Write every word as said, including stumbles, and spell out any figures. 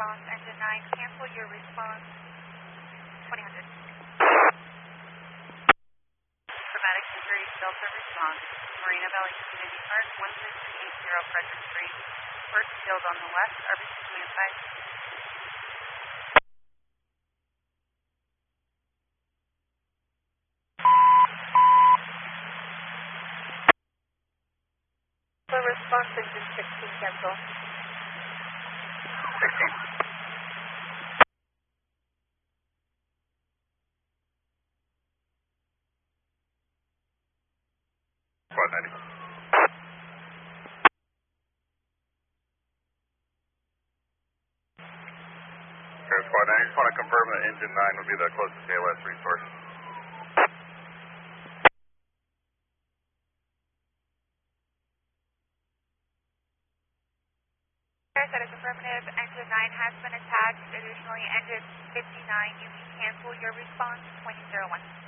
response. Engine nine, cancel your response. twenty hundred. Dramatic degree, Delta response. Marina Valley Community Park, one six eight zero Frederick Street. First field on the left, R B C command side. The response engine sixteen, cancel. sixteen. Squad ninety. Okay, Squad ninety, just want to confirm that engine nine would be the closest A L S resource. That is affirmative. Engine nine has been attacked. Additionally, engine fifty-nine, you can cancel your response. twenty zero one.